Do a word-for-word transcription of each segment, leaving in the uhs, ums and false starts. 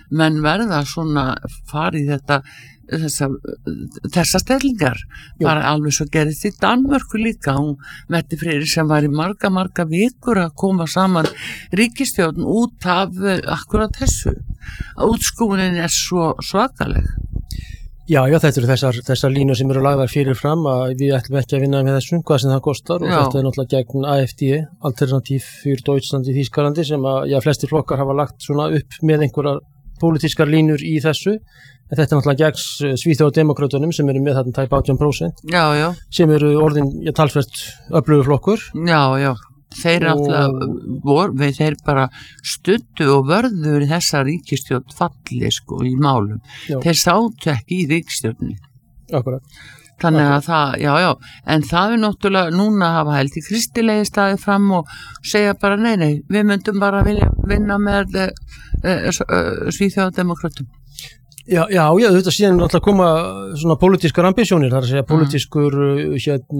menn verða svona farið þetta þessa, þessa stellingar bara alveg svo gerist í Danmörku líka hún Mette Freyri sem var í marga marga vikur að koma saman ríkisstjórn út af akkurat þessu útskúfunin er svo svakaleg. Já, já, þetta eru þessar, þessar línur sem eru lagðar fyrir fram að við ætlum ekki að vinna með þessum hvað sem það kostar og já. Þetta er náttúrulega gegn A F D, Alternativ für Deutschland í Þýskalandi sem að, já, flestir flokkar hafa lagt svona upp með einhverjar pólitískar línur í þessu en þetta er náttúrulega gegn Svíþjóðademókrötunum sem eru með þarna tæp átján prósent já, já. Sem eru orðin ja, talsvert öflugur flokkur. Já, já, þeir og... alltaf þeir bara studdu og vörður þessa ríkisstjórn falli sko í málum. Já. Þeir sátu ekki í ríkisstjórninni. Akkurat. Þannig að það, já, já, en það er náttúrulega núna hafa held í kristilegi staðið fram og segja bara nei, nei, við myndum bara vilja vinna með uh, uh, uh, Svíþjóðademókrötum. Já, já, já, þetta síðan náttúrulega koma svona pólitískar ambisjónir, það er að segja pólitískur mm.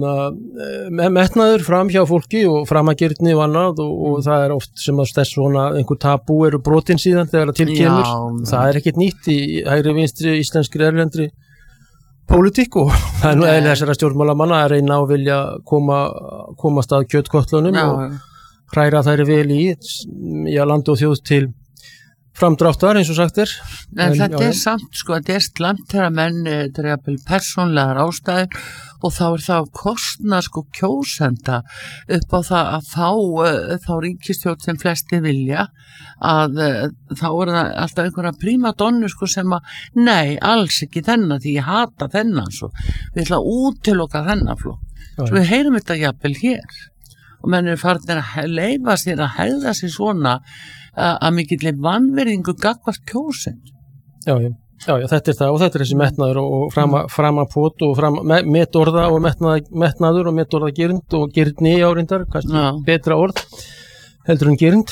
hérna, metnaður fram hjá fólki og framagirni og annað og, og það er oft sem að þess svona einhver tabú eru brotin síðan þegar það tilkemur, já, það er ekkert nýtt í hægri vinstri, íslenskri, erlendri pólitík og það er nú eða þessara stjórnmálamanna að reyna að vilja koma, komast að kjötkotlunum já, og hræra þær vel í, já, land og þjóð til framdráttar eins og sagt er. En, en þetta já, er já. Samt sko að þetta er slæmt þegar menn þetta er jafnvel persónlegar ástæður og þá er það kostnað sko kjósenda upp á það að fá uh, þá ríkisstjórn sem flesti vilja að uh, þá er það alltaf einhverja prímadonnu sko sem að nei, alls ekki þennan því ég hata þennan svo við ætla að útiloka þennan flokk svo við heyrum þetta jafnvel hér og menn eru farin að leyfa sér að hegða sér svona að mikill vanvirðingu gagnvart kjósend. Já, já, já, já, þetta er það og þetta er þessi metnaður og frama, framapót og fram, metorða og metnað, metnaður og metorða gerind og gerindni árindar, kannski já. Betra orð heldur en gerind.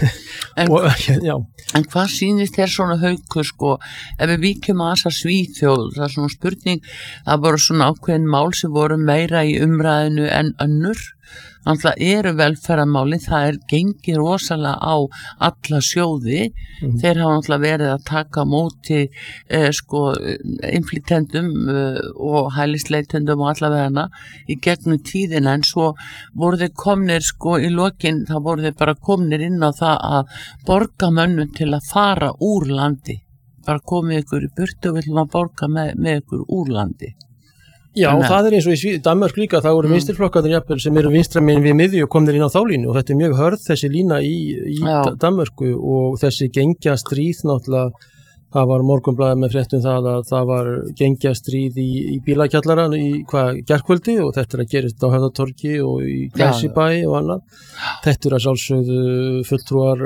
En, og, já. En hvað sýnist þér svona Haukur sko, ef við víkjum að þessa Svíþjóð, það er svona spurning, það voru svona ákveðin mál sem voru meira í umræðinu en önnur, þannig eru velferðarmáli, það er gengið rosalega á alla sjóði, mm. þeir hafa náttúrulega verið að taka móti eh, sko innflytendum eh, og hælisleitendum og allavegana í gegnum tíðina en svo voru þeir komnir sko í lokin, þá voru þeir bara komnir inn á það að borga mönnum til að fara úr landi, bara komið ykkur í burtu og viljum að borga með, með ykkur úr landi. Já, og það er eins og í Danmörk líka, það voru mm. vinstriflokkarnir jafnvel sem eru vinstramenn við miðju og komnir inn á þá línu og þetta er mjög hörð þessi lína í, í Danmörku og þessi gengjastríð náttúrulega, það var Morgunblaðið með fréttum það að það var gengjastríð í, í bílakjallaran í hvað gerkvöldi og þetta er að gerist á Höfðatorgi og í Glæsibæ og annað. Þetta er að sjálfsögðu fulltrúar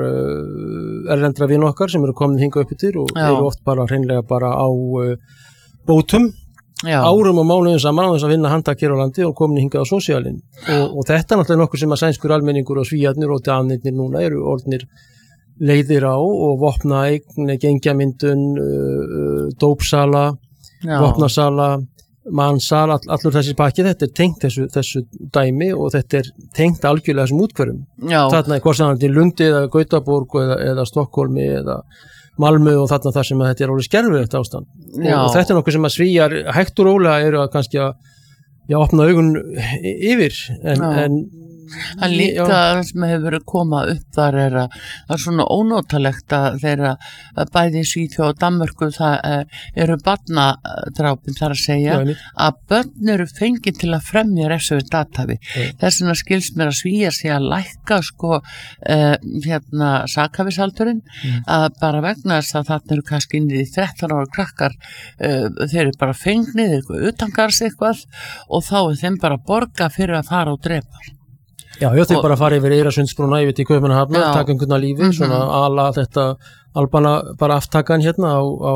uh, erlendra vin okkar sem eru komin hingað upp yfir og Já. Eru oft bara hreinlega bara á uh, bótum Já. Árum og mánuðum saman á þess að vinna handtak hér á landi og komin hingað á sósíalinn og, og þetta er náttúrulega nokkuð sem að sænskur almenningur og svíjarnir og danirnir núna eru orðnir leiðir á og vopna eign, gengjamyndun, uh, dópsala, Já. Vopnasala, mannsala, all, allur þessi pakki, þetta er tengt þessu, þessu dæmi og þetta er tengt algjörlega þessum útkvörum. Þarna er hvort saman til Lundi eða Gautaborg eða, eða Stokkólmi eða Malmö og þarna þar sem að þetta er alveg skelfilegt ástand og, og þetta er nokkuð sem að Svíjar hægt og rólega eru að kannski að já, opna augun yfir en, en Það líka já. Sem hefur verið komað upp þar er að það er svona ónótalegt að þeirra bæði Svíþjóð og Danmörku það eru barnadrápin þar að segja já, að börn eru fengið til að fremja refsivert athæfi. Þess vegna skilst mér að Svíjar sé að lækka sko uh, hérna sakhæfisaldurinn mm. að bara vegna þess að þarna eru kannski inn í þrettán ára krakkar uh, þeir eru bara fengnið eitthvað utangars eitthvað og þá er þeim bara borga fyrir að fara og drepa. Já, ég þau bara farið yfir Eirasundsbrúna yfir til Kaupmannahafnar, taka einhvern að lífi, mm-hmm. svona ala þetta albana bara aftakan hérna á, á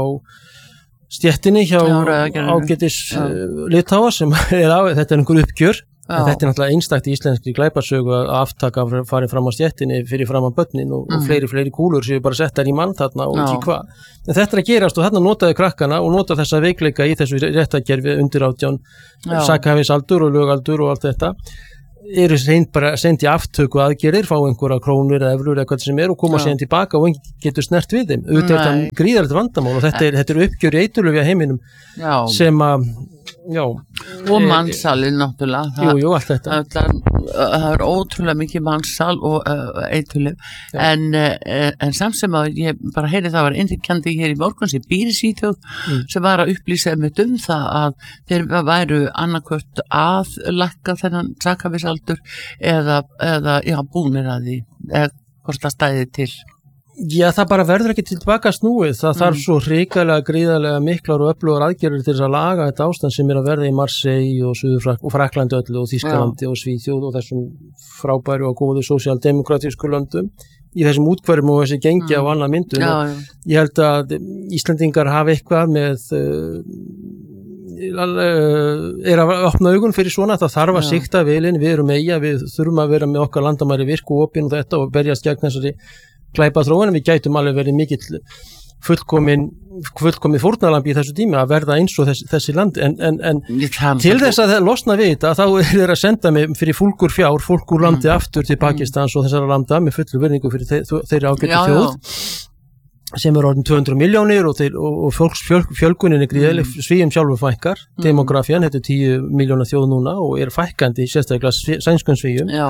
stjettinni hjá ágætis uh, Litháa sem er á, þetta er einhver uppgjör, en þetta er náttúrulega einstakt í íslenskri glæpasögu að aftaka farið fram á stjettinni fyrir fram á börnin og, mm. og fleiri, fleiri kúlur séu bara settar í mann þarna og ekki hvað. En þetta er að gerast og þarna notaði krakkana og nota þessa veikleika í þessu réttakerfi undir átján sakhæfisaldur og lögaldur og allt þetta. eru seint bara seint í aftöku aðgerðir, fá einhverja krónur eða evrur eða hvað sem er og koma síðan tilbaka og enginn getur snert við þeim. Auðvitað er þetta gríðarlegt vandamál og þetta er, þetta er uppgjör í eiturlyfja heiminum já. Sem að já, og mannsalinn náttúrulega það, jú, jú, allt þetta það, það er ótrúlega mikið mannsal og uh, eiturlyf en, uh, en samt sem að ég bara heyri það var innrykjandi hér í morgun sem býr í Svíþjóð mm. sem var að upplýsa með um það að þeir væru annarkvört að lækka þennan sakavísaldur eða, eða já, búnir að því eða hvort það stæði til. Já, það bara verður ekki tilbaka snúið, það mm. þarf svo hrikalega, gríðarlega miklar og öflugar aðgerðir til þess að laga þetta ástand sem er að verða í Marseille og Suður- og Frakklandi öllu og Þýskalandi og Svíþjóð og þessum frábæru og góðu sósíaldemokratísku löndum í þessum útkværum og þessi gengi mm. á annað myndum. Já, já. Ég held að Íslendingar hafa eitthvað með uh, er að opna augun fyrir svona, það þarf að sikta vilin, við erum eiga, við þurfum að vera með okkar landamæri virku og opin og þetta og berjast gegn þessari glæpa þróun en við gætum alveg verið mikill fullkomin fullkomin fórnarlamb í þessu tími að verða eins og þessi, þessi land en, en, en til þess að það losna við þetta þá er þeir að senda mig fyrir fólkur fjár fólkur landi mm. aftur til Pakistans mm. og þessara landa með fullu virðingu fyrir þeir, þeirra ágættu þjóð já. Sem er orðin tvö hundruð milljónir og, þeir, og, og fólks fjöl, fjölgunin er gríðileg mm. Svíum sjálfur fækkar, mm. demografían þetta er tíu milljóna þjóð núna og er fækkandi sérstaklega sænskum Svíum já.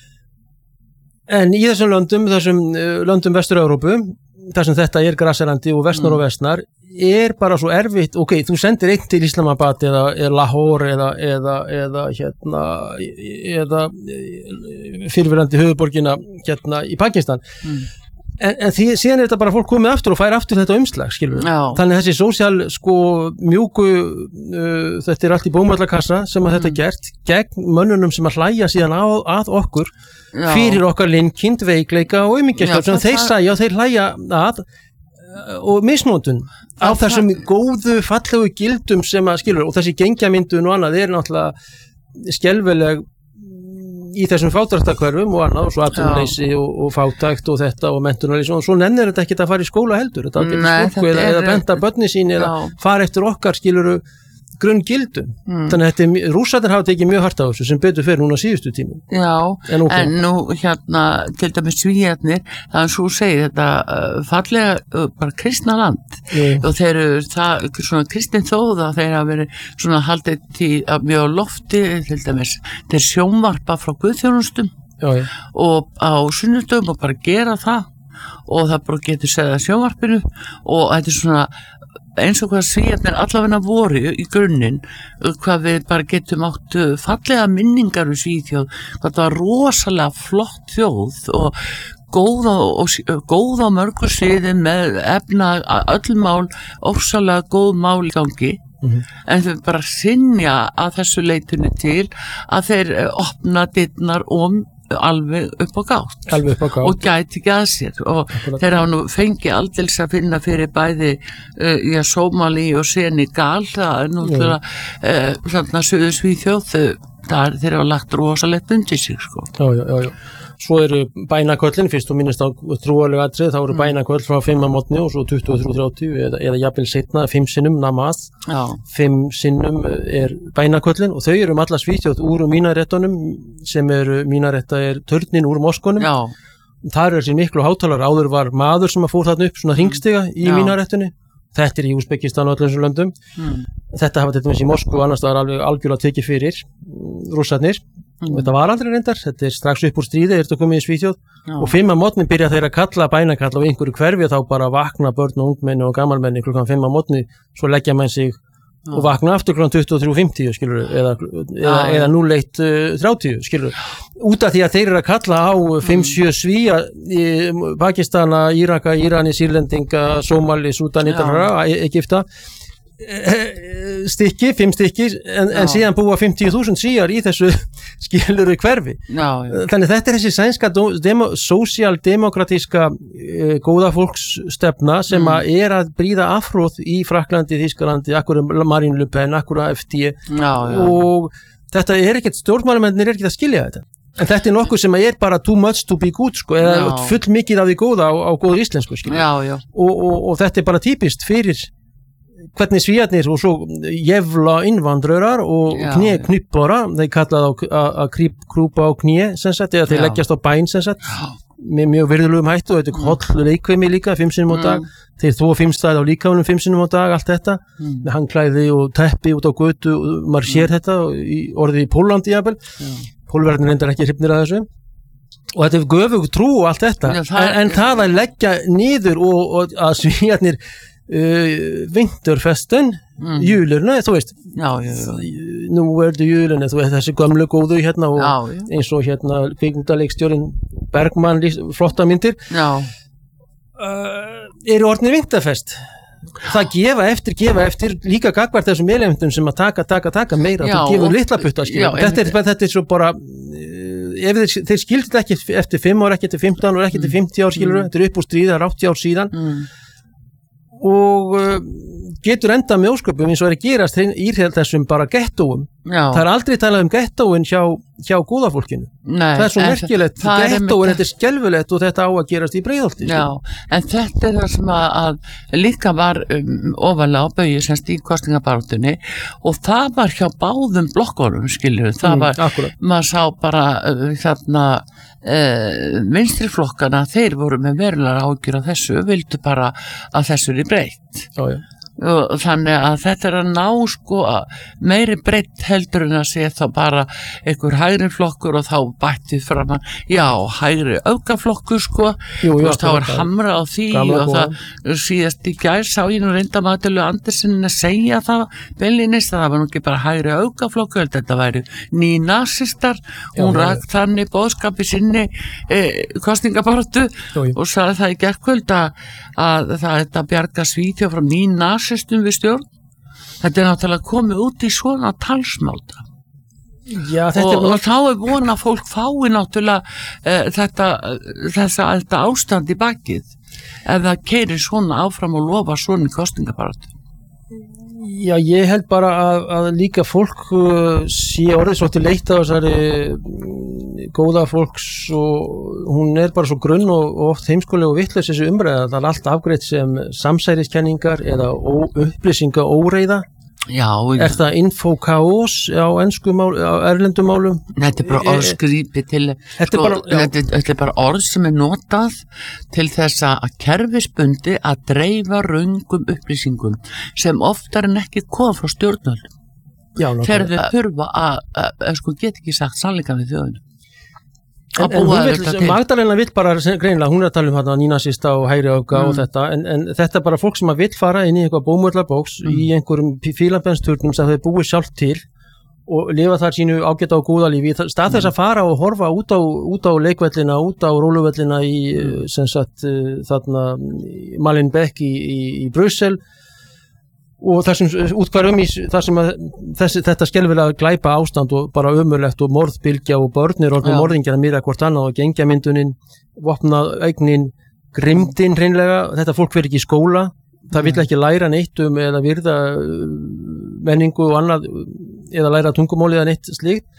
En í þessum löndum, þessum löndum Vestur-Evrópu, þar sem þetta er grasserandi og vestnar mm. og vestnar, er bara svo erfitt, ok, þú sendir einn til Islamabad eða, eða Lahore eða, eða, eða, hérna, eða fyrirverandi höfuðborgina hérna í Pakistan. Mm. En, en því, síðan er þetta bara fólk komið aftur og fær aftur þetta umslag, skilur við. Þannig þessi sósíal, sko, mjúku, uh, þetta er allt í bómallakassa sem að þetta mm. gert, gegn mönnunum sem að hlæja síðan á, að okkur, já. Fyrir okkar linkind, veikleika og aumingjastjórn sem þeir sæja og þeir hlæja að og misnótun á þessum góðu, fallegu gildum sem að, skilur, og þessi gengjamyndun og annað er náttúrulega skelfileg í þessum fátæktarhverfum og annað og svo atvinnuleysi og, og fátækt og þetta og menntunarleysi og svo nennir þetta ekki að fara í skóla heldur þetta ágætis fólku eða, eða benda börni sín eða fara eftir okkar skiluru grunngildum. Mm. Þannig að þetta Rússarnir hafa tekið mjög hart á þessu sem betur fyrir núna síðustu tímum. Já, en, okay. en nú hérna til dæmis Svíarnir það er svo segir þetta uh, fallega uh, bara kristna land mm. og þeir eru það svona kristin þóða þeir hafa verið svona haldið til að mjög lofti til dæmis þeir sjónvarpa frá guðþjónustum já, já. Og á sunnudöfum og bara gera það og það bara getur segða sjónvarpinu og þetta er svona eins og hvað Svíarnir allavega voru í grunninn, hvað við bara getum átt fallega minningar um Svíþjóð, hvað það var rosalega flott þjóð og góða og góða mörgur sviðin með efna öll mál, ofsalega góð mál í gangi. Mm-hmm. En þau bara sinja að þessu leitunni til að þeir opna dyrnar om alveg upp á gátt, alveg upp á gátt. Og gæti ekki að sér og Akkurat. Þeir hafa nú fengið aldils að finna fyrir bæði uh, já, Sómalí og Senegal það er náttúrulega uh, svona Suður Svíþjóð þeir hafa lagt rosalegt undir sig sko. Já, já, já, já. Svo eru bænaköllin, fyrst og minnist á trúarlega atrið, þá eru mm. bænaköll frá fimm að mótni og svo tuttugu og þrjú þrjátíu eða, eða jafnvel setna, fimm sinnum namaz, Já. fimm sinnum er bænaköllin og þau eru um alla Svíþjóð úr mínarettunum sem eru, mínaretta er törnin úr moskunum. Já. Þar er sér miklu hátalar, áður var maður sem að fór þarna upp svona hringstiga í Já. Mínarettunni. Þetta er í Úsbekistan og öllum þessum löndum. Mm. Þetta hafa til dæmis í Moskvu og annars það er alveg algjörlega tekið fyrir Rússarnir. Mm. Þetta var aldrei reyndar, þetta er strax upp úr stríði, er þetta komið í Svíþjóð Já. Og fimm að mótni byrja þeir að kalla bænakalla á einhverju hverfi og þá bara vakna börn og ungmenni og gamalmenni klukkan fimm að mótni, svo leggja menn sig Já. Og vakna aftur klukkan tuttugu og þrjú fimmtíu skilur eða, eða, eða núll eitt þrjátíu skilur, út af því að þeir eru að kalla á fimm sjö Svíja í Pakistana, Íraka, Írani, Sýrlendinga, Sómali, Súdan, Egypta stykki, fimm stykki en, en síðan búa fimmtíu þúsund Svíjar í þessu skiluru hverfi já, já. Þannig þetta er þessi sænska demo, sósíaldemokratíska e, góða fólksstefna sem mm. að er að bríða afhróð í Frakklandi, Þýskalandi, akkur Marine Le Pen, akkur A F D já, já. Og þetta er ekkert, stjórnmálumennir er ekkert að skilja þetta en þetta er nokkuð sem er bara too much to be good sko, eða full mikið af því góða á, á góðu íslensku já, já. Og, og, og þetta er bara típist fyrir hvernig Svíarnir og svo jefla innvandrörar og kné knippara, þeir kallað að krúpa á kné sem sagt, eða þeir leggjast á bæn sem sagt, með mjög virðulegum hættu og þetta er holl leikveimi líka, fimm sinnum á dag, mm. þeir þó fimm staði á líkaunum fimm sinnum á dag, allt þetta, mm. með hangklæði og teppi út á götu, maður sér mm. þetta, í, orðið í Pólandi jafnvel, mm. Pólverðin reyndar ekki hrifnir að þessu, og þetta er göfug trú og allt þetta, Já, það en, en það að leggja niður og, og að Svíarnir uh, vinterfesten, mm. júlurna, þú veist, já, já, já. nú er þetta júlurna, þú veist, þessi gömlu góðu hérna og já, já. eins og hérna kvikmyndaleikstjórinn Bergman, flotta myndir, uh, eru orðnir vinterfest. Það gefa eftir, gefa eftir, líka gagvart þessum elementum sem að taka, taka, taka meira, já, þú gefur litla putta, skilja. Þetta er, þetta er svo bara, ef þeir, þeir skildu ekki eftir fimm ár, ekki eftir fimmtán ár, ekki eftir fimmtíu ár, skilur, mm. þetta er upp úr stríð, það er áttatíu ár síðan mm. og uh, getur enda með ósköpum eins og er að gerast í þessum bara gettóum. Það er aldrei talað um gettóin hjá, hjá góða fólkinu. Nei, það er svo merkilegt, gettóin, þetta er skelfilegt og þetta á að gerast í Breiðholti. Já, en þetta er það sem að, að líka var um, ofalega á baugi semst í kosningabaráttunni og það var hjá báðum blokkunum, skilur, það mm, var, akkurat. Maður sá bara uh, þarna uh, vinstriflokkana, þeir voru með verulegar áhyggjur af þessu, vildu bara að þessu er breytt. Já, já. Og þannig að þetta er að ná sko meiri breytt heldur en að sé þá bara einhver hægri flokkur og þá bættið fram að já, hægri öfgaflokkur sko jú, jú, veist, þá er hamra á því og það síðast í gær sá ég nú reynda Matilu Andersen að segja það beinlínis að það var nú ekki bara hægri öfgaflokkur, þetta væri nýnasistar, hún rækt þannig boðskapi sinni eh, kosningabaráttu og sagði það í gærkvöld að, að það þetta bjarga Svíþjóð frá nýnasistar við stjórn. Þetta er náttúrulega komið út í svona talsmáta. Já, þetta og, er og þá er von að fólk fái náttúrulega uh, þetta, þessa, þetta ástand í bakið ef það keyrir svona áfram og lofa svona kosningabaráttu. Já, ég held bara að, að líka fólk uh, sé orðið svolítið leitt á þessari um, góða fólks og hún er bara svo grunn og, og oft heimskuleg og vitlaus þessi umræða. Það er allt afgreitt sem samsæriskenningar eða ó, upplýsinga óreiða. Já, er það infokaos á ensku mál, á erlendum málum? Þetta er bara orðskripi til þetta, sko, bara, þetta, þetta er bara orð sem er notað til þess að kerfisbundi að dreifa röngum upplýsingum sem oftar en ekki koma frá stjórnvöldum þegar þau þurfa að, að, að sko get ekki sagt sannleikann við þjóðina. En, en hún vill, Magdalena vill bara greinilega, hún er að tala um hérna nýnasista og hægri öfga mm. og þetta, en, en þetta er bara fólk sem að vill fara inn í eitthvað bómullarbóks mm. í einhverjum fílabennsturnum sem þau búið sjálft til og lifa þar sínu ágæta og góða lífi, í stað þess að fara og horfa út á, út á leikvellina, út á róluvellina í, sem sagt, þarna Malinbeck í, í, í Brussel og þessum útkværum í það sem að þessi, þetta skelfilega glæpa ástand og bara ömurlegt og morðbylgja og börnir og morðingjar að mýra hvort annað og gengjamyndunin, vopnað eignin, grimdin hreinlega, þetta fólk fyrir ekki í skóla, það vill ekki læra neitt um eða virða menningu og annað eða læra tungumálið eða neitt slíkt.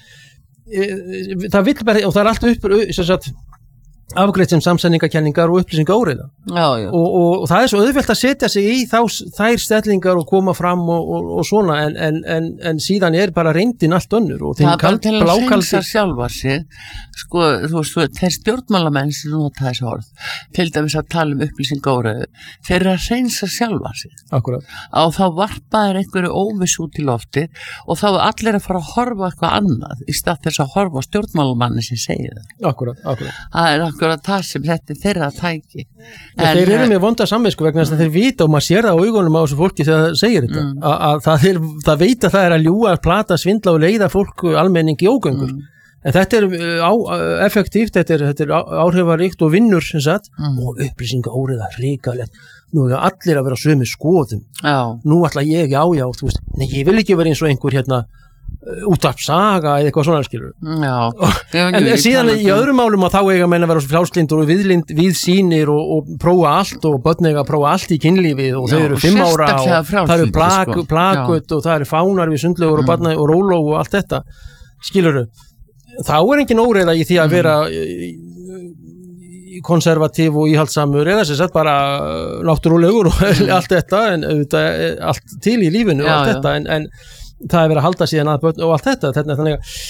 Það vill bara, og það er allt upp, sem sagt, afgreitt sem samsendingakenningar og upplýsinga óreiða og, og, og það er svo auðvelt að setja sig í þá, þær stellingar og koma fram og, og, og svona en, en, en, en síðan er bara reyndin allt önnur og það er bara til að hreinsa sjálfa sig sko, þú veist, þeir stjórnmálamenn sem nota þessi orð til dæmis að tala um upplýsinga óreiðu þeir eru að hreinsa sjálfa sig Akkurat. Og þá varpa þeir einhverju óviss út í lofti og þá er allir að fara að horfa eitthvað annað í stað þess að horfa á stjórnmálamanni sem segir það Akkurat, akkurat. Það er akkurat það sem þetta er þeirra tæki en, þeir eru með vonda samvisku vegna þess að þeir vita og maður sér það á augunum á þessu fólki þegar það segir þetta mm. að, að það, er, það veit að það er að ljúga, plata, svindla og leiða fólk almenning í ógöngur mm. en þetta er á, effektíft þetta er, þetta er áhrifaríkt og vinnur sem sagt mm. og upplýsinga óreiða hrikalegt nú er allir að vera sömu skoðum já. Nú ætla ég já já þú veist, nei ég vil ekki vera eins og einhver hérna útvarpsaga eða eitthvað svona skilur Já, en, en síðan í öðrum málum að þá eiga menn að vera frjálslyndur og viðlind, viðsýnir og, og prófa allt og börn eiga að prófa allt í kynlífið og já, þau eru fimm ára og það eru plak, sko. plakut og það eru fánar við sundlegur mm. og, og róló og allt þetta skiluru, þá er engin óreiða í því að vera konservatív og íhaldsamur eða sem sagt bara náttúrulegur og mm. allt þetta en auðvitað allt til í lífinu og allt já, þetta en, en það er verið að halda síðan að börn og allt þetta þannig, þannig að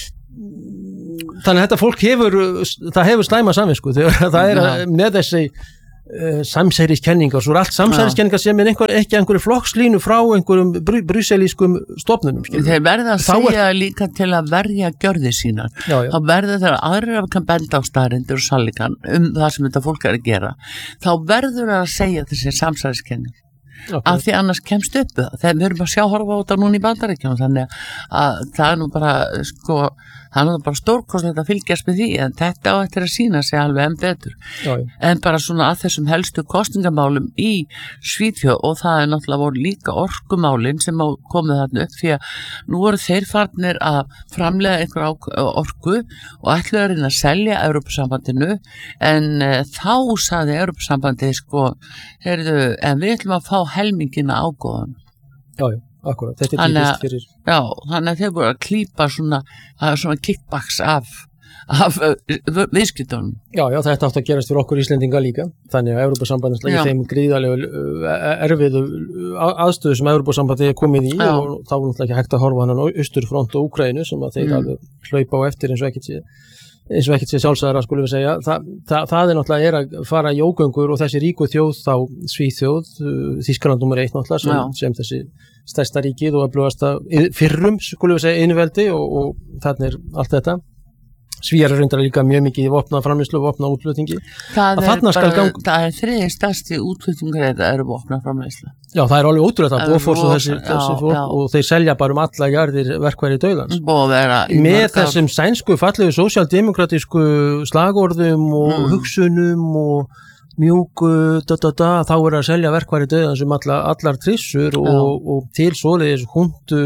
þannig að þetta fólk hefur það hefur slæma samvisku þegar það er ja. með þessi uh, samsæriskenningar, svo er allt samsæriskenningar sem er einhver, ekki einhverju flokkslínu frá einhverjum br brúselískum stofnunum. Þeir verða að segja er... líka til að verja gjörði sínar. Já, já. Þá verða þeir að aðrir kan benda á staðreyndir og sannleikann um það sem þetta fólk er að gera. Þá verður að segja þessi samsæriskenning. Okay. Af því annars kemst upp þegar við erum að sjá horfa á þetta núna í Bandaríkjunum þannig að það er nú bara sko, það er nú bara stórkostlegt að fylgjast með því en þetta á eftir að sína sig alveg enn betur já, já. En bara svona að þessum helstu kosningamálum í Svíþjóð og það er náttúrulega voru líka orkumálin sem komið þarna upp því að nú voru þeir farnir að framlega einhver orku og ætluðu að reyna að selja Evrópusambandinu en uh, þá sagði Evrópusambandið sko, heyrðu, en við ætlum að fá helmingina ágóðan. Já, já, akkurat. Þetta er típist fyrir... Já, þannig að þeir voru að klípa svona, svona kickbacks af, af viðskiptunum. Já, já, þetta átt að gerast fyrir okkur Íslendinga líka. Þannig að Evrópusambandið slæði þeim gríðarlega erfiðu aðstöðu sem Evrópusambandið er komið í já. Og þá er náttúrulega ekki hægt að horfa hann á austurfront og Úkraínu sem að þeir mm. alveg hlaupa á eftir eins og ekkert séð. eins og ekkert sé sjálfsæðara skulum við segja Þa, það, það er náttúrulega er að fara í ógöngur og þessi ríku þjóð þá Svíþjóð, Þýskaland nummer eitt náttúrulega sem, sem þessi stærsta ríkið og öflugasta fyrrum skulum við segja innveldi og, og þarna er allt þetta Svíar er reyndar líka mjög mikið í vopna framleiðslu og vopna útflutningi það er, bara, gang... það er þriði stærsti útflutningur þetta eru vopna framleiðslu já það er alveg ótrúlega það Bofors og þessi, þessi fólk já. Og þeir selja bara um alla jarðir verkværi dauðans með þessum sænsku fallegu sósíaldemokratísku slagorðum og mm. hugsunum og mjúku da, da, da, þá er að selja verkværi dauðans um alla, allar trissur og, og til svoleiðis hundu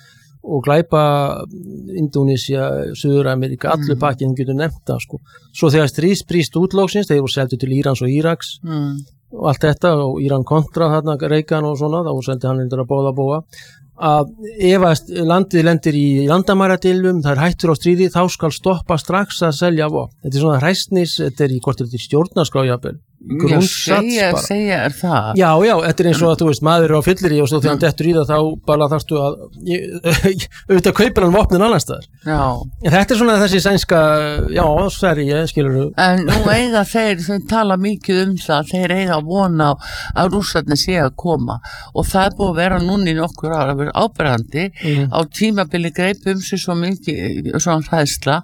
og glæpa Indónesía, Suður-Ameríka, allur mm. pakkin getur nefnt það sko. Svo þegar stríðsprýst útlóksins, þeir voru seldu til Írans og Íraks mm. og allt þetta og Íran kontra þarna Reagan og svona, þá seldi hann lindur að bóða bóa að ef að landið lendir í landamæradilum, það er hættur á stríði, þá skal stoppa strax að selja vopn. Þetta er svona hræsnis, þetta er í hvort þetta er stjórnarskrá jafnvel. Segja, segja er það já, já, þetta er eins og að þú veist maður er á fyllir í og svo þegar hann dettur í það þá bara þarftu að auðvitað kaupir hann vopnin annars staðar en þetta er svona þessi sænska já, sværi, ég skilur en nú eiga þeir, þeir tala mikið um það þeir eiga vona að Rússarnir sé að koma og það er búið að vera núna í nokkur ára að vera áberandi mm. á tímabili greip um sig svo mikið svona hræðsla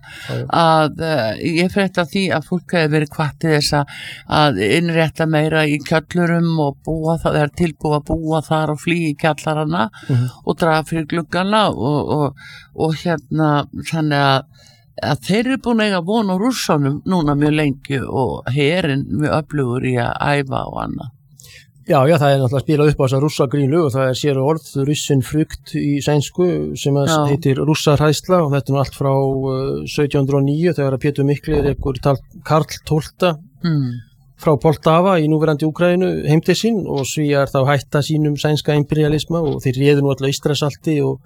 að uh, ég frétta því að fólk hefur verið hvattið þess að innrétta meira í kjallurum og búa það, það er tilbúið að búa þar og flýja í kjallarana mm-hmm. og draga fyrir gluggana og, og, og hérna þannig að, að þeir eru búin að eiga von á Rússanum núna mjög lengi og herinn mjög öflugur í að æfa og annað. Já, já, það er náttúrulega að spila upp á þessa rússagrínu og það er sér orð, russin frukt í sænsku sem að heitir rússarhæðsla og þetta er nú allt frá uh, sautján hundruð og níu þegar að Pétur Mikli er ekkur Karl tólfta mm. frá Poltava í núverandi Úkraínu heim til sín og Svíar þá hætta sínum sænska imperialisma og þeir réðu nú alltaf Ístrasalti og,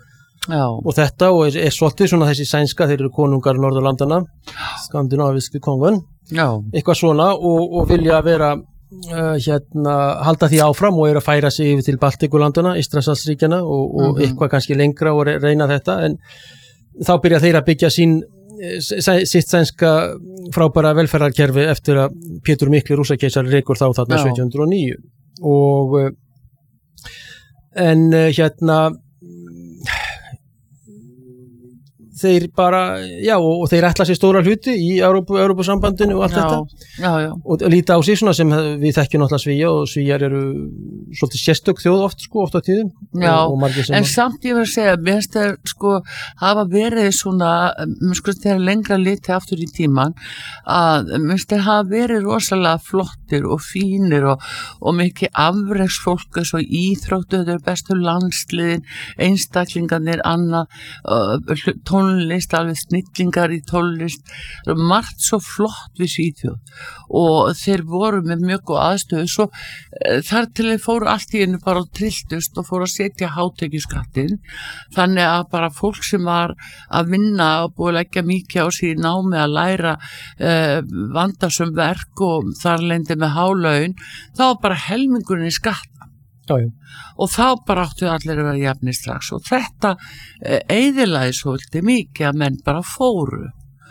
og þetta og er, er svolítið svona þessi sænska, þeir eru konungar Norðurlandana, skandinaviski kongun, eitthvað svona og, og vilja vera uh, hérna, halda því áfram og eru að færa sig yfir til Baltikulandana, Ístrasaltsríkjana og, og mm-hmm. eitthvað kannski lengra og reyna þetta en þá byrja þeir að byggja sín sitt sænska frábæra velferðarkerfi eftir að Pétur Mikli rússakeisari rekur þá þarna Já. sautján hundruð og níu og en hérna þeir bara, já og þeir ætla sér stóra hluti í Evrópu, Evrópusambandinu og allt já, þetta já, já. og líta á sig svona sem við þekkjum náttúrulega Svíja og Svíjar eru svolítið sérstök þjóð oft sko, oft á tíðum Já, og, og en samt ég verð að segja mér finnst þeir sko hafa verið svona, mér sko þeir lengra liti aftur í tíman að mér finnst þeir hafa verið rosalega flottir og fínir og, og mikið afreksfólk eins og íþróttu, þeir eru bestu landsliðin einstaklingarnir, annað uh, tón tónlist, alveg snillingar í tónlist, margt svo flott við Svíþjóð og þeir voru með mjög góð aðstöðu, svo e, þar til þeir fóru allt í einu bara og trilltust og fóru að setja hátekjuskattinn, þannig að bara fólk sem var að vinna og búið að leggja mikið á sig í námi að læra e, vandasum verk og þar lendi með hálaun, þá var bara helmingurinn í skatta. Já, já. Og þá bara áttu allir að vera jafnir strax og þetta e, eyðilagði svolítið mikið að menn bara fóru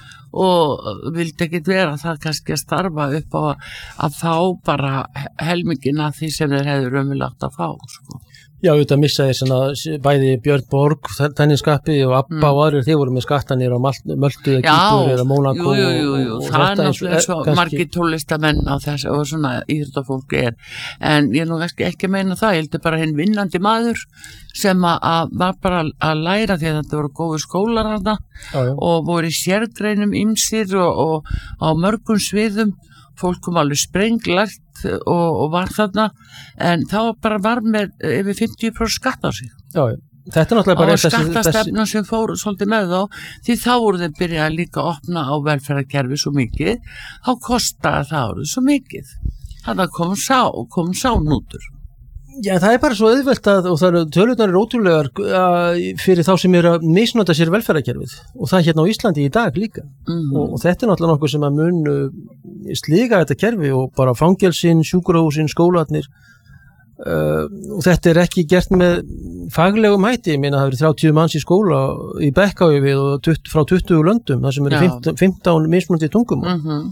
og vildi ekkit vera það kannski að starfa upp á að fá bara helmingin af því sem þeir hefðu raunverulegt að fá, sko. Já, auðvitað missaði svona bæði Björn Borg, tenniskappi og Abba mm. og aðrir, þeir voru með skattanir á Möltu eða Kýpur eða Mónakó. Já, jú, jú, jú, og, og það er náttúrulega svo kannski... margir tólistamenn á þess og svona íþróttafólk er, en ég er nú ekki ekki að meina það, ég heldur bara hinn vinnandi maður sem að var bara að læra því að þetta voru góðu skólar hana og voru í sérgreinum ýmsir og, og á mörgum sviðum, fólk kom alveg sprenglært og, og var þarna, en þá bara var með yfir fimmtíu prósent skatt á sig. Já, þetta er náttúrulega bara og skattastefna sem fór svolítið með þá, því þá voru þeir byrjað líka að opna á velferðarkerfi svo mikið, þá kostaði það árið svo mikið. Þannig kom sá, kom sá nútur. Já, það er bara svo auðvelt að, og það eru tölurnar eru ótrúlegar fyrir þá sem eru að misnota sér velferðarkerfið og það er hérna á Íslandi í dag líka mm-hmm. og, og þetta er náttúrulega nokkuð sem að mun slíka þetta kerfi og bara fangelsin, sjúkrahúsin, skólarnir uh, og þetta er ekki gert með faglegum hætti, ég meina það eru þrjátíu manns í skóla í Bekkavíð og tuttugu, frá tuttugu löndum, það sem eru fimmtán, fimmtán mismunandi tungumál mm-hmm.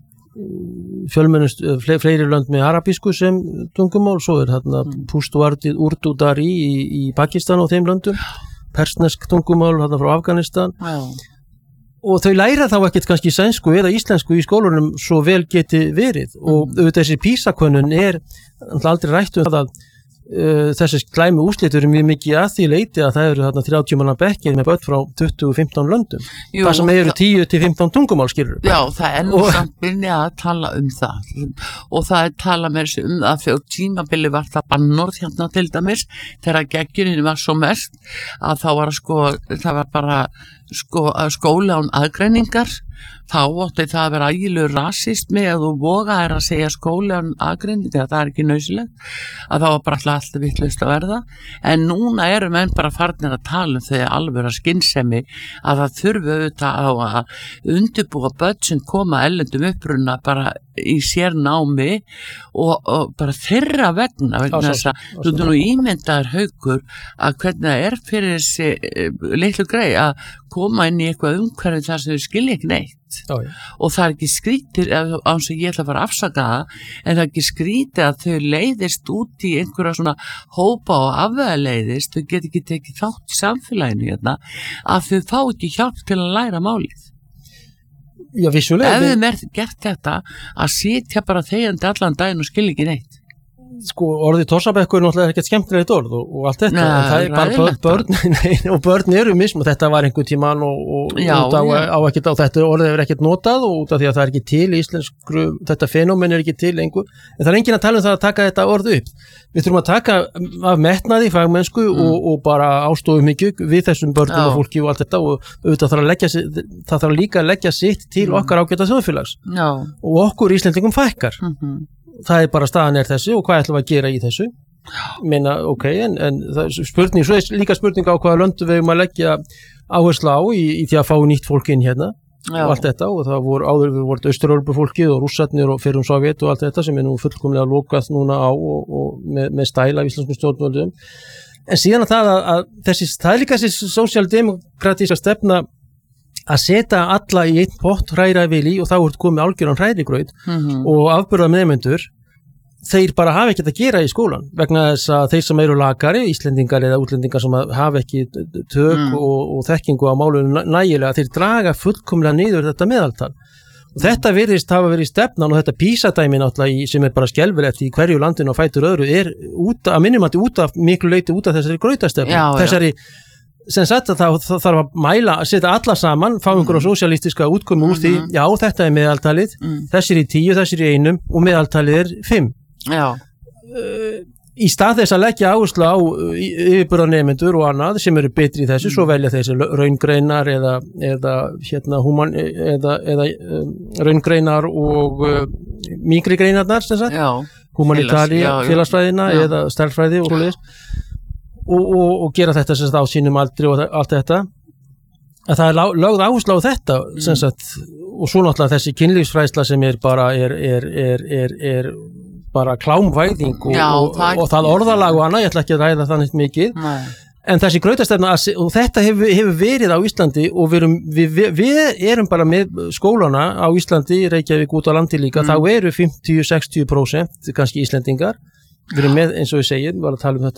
fjölmennust fleiri lönd með arabísku sem tungumál, svo er hérna mm. Pushtuardið, Urdu, Dari í, í Pakistan og þeim löndum, persnesk tungumál hérna frá Afganistan wow. og þau læra þá ekkert kannski sænsku eða íslensku í skólunum svo vel geti verið mm. og auðvitað þessi PISA-könnun er aldrei rætt um það að Uh, þessi slæmu úrslit eru mjög mikið að því leiti að það eru þarna þrjátíu manna bekkir með börn frá tuttugu til fimmtán löndum. Jú, það sem eru tíu til fimmtán tungumál skilur. Já, það er nú og... samt byrja að tala um það og það er tala með þessu um það fyrir tímabili var það bannorð hérna til dæmis þegar geggjurinn var svo mest að þá var sko, það var bara sko, skóla án aðgreiningar þá átti það að vera ægilegur rasist með að þú voga er að segja skólan aðgreining þegar það er ekki nauðsynlegt að það var bara alltaf vitlaust að verða en núna eru menn bara farnir að tala um þegar alveg að skynsemi að það þurfi auðvitað á að undirbúa börn sem koma ellendum uppruna bara í sér námi og, og bara þeirra vegna vegna þess að þú veist nú ímyndaður Haukur að hvernig það er fyrir þessi litlu grei að koma inn í eitthvað umhverfi þar sem þau skilja ekki neitt Já, já. og það er ekki skrítið án sem ég ætla að fara að afsaka það en það er ekki skrítið að þau leiðist út í einhverja svona hópa og afvegaleiðist, þau get ekki tekið þátt í samfélaginu hérna að þau fá ekki hjálp til að læra málið. Já, vissulega. Ef þeim er gert þetta að sitja bara þegjandi allan daginn og skilja ekki neitt. Sko, orðið Torsabekkur er náttúrulega ekkert skemmtilegt orð og, og allt þetta, Nei, en það er bara börn, börn nei, og börn eru mism og þetta var einhver tíman og, og já, út á, á ekkert á þetta orðið er ekkert notað og út af því að það er ekki til í íslensku, þetta fenómen er ekki til einhver, en það er enginn að tala um það að taka þetta orð upp. Við þurfum að taka af metnaði, fagmennsku mm. og, og bara ástofu mikið við þessum börnum já. Og fólki og allt þetta og auðvitað þarf að leggja, það þarf líka að leggja sitt til mm. okkar ágæta þjóðfélags já. Og okkur Íslendingum fækkar. Mm-hmm. Það er bara staðan er þessi og hvað ætlum við að gera í þessu meina ok, en, en það er spurning, svo er líka spurning á hvaða löndu við erum að leggja áherslu á í, í því að fá nýtt fólk inn hérna Já. Og allt þetta og það voru áður við voru Austurölbu fólkið og rússarnir og fyrir um Sovjet og allt þetta sem er nú fullkomlega lokað núna á og, og með, með stæla af íslenskum stjórnvöldum en síðan að það að, að þessi, það er líka þessi sósíaldemokratíska stefna að setja alla í einn pott hræravili og þá er komið algjöran hrærigraut mm-hmm. og afburða nemendur þeir bara hafa ekkert að gera í skólan vegna þess að þeir sem eru lakari, Íslendingar eða útlendingar sem hafa ekki tök mm. og, og þekkingu á málunum nægilega, þeir draga fullkomlega niður þetta meðaltal og þetta virðist hafa verið stefnan og þetta PISA-dæmi náttúrulega í, sem er bara skelfilegt í hverju landinu og fætur öðru er út að minnumandi út af miklu leiti út af þessari grautastefnu, þessari sem sagt að það, það þarf að mæla að setja alla saman, fá einhverja mm. sósíalístiska útkomu úr mm-hmm. því, já þetta er meðaltalið mm. þessir í tíu, þessir í einum og meðaltalið er fimm Já. Uh, í stað þess að leggja áherslu á yfirburðanemendur og annað sem eru betri í þessu, mm. svo velja þessi raungreinar eða, eða, hérna, human, eða, eða um, raungreinar og uh, mýkri greinarnar, sem sagt, humanitari, félagsfræðina já. Eða stærðfræði og, og, og, og gera þetta sem sagt, á sínum aldri og allt þetta. Að það er lögð áherslu á þetta, sem sagt, og svo náttúrulega þessi kynlífsfræðsla sem er bara, er, er, er, er, er bara klámvæðing og, Já, og, það, og það orðalag og annað, ég ætla ekki að ræða þannig mikið, Nei. En þessi grautastefna, og þetta hefur, hefur verið á Íslandi og við erum, við, við erum bara með skólana á Íslandi, Reykjavík út á landi líka, mm. þá eru fimmtíu til sextíu prósent kannski Íslendingar, við erum með, eins og ég segi, við varum að tala um þetta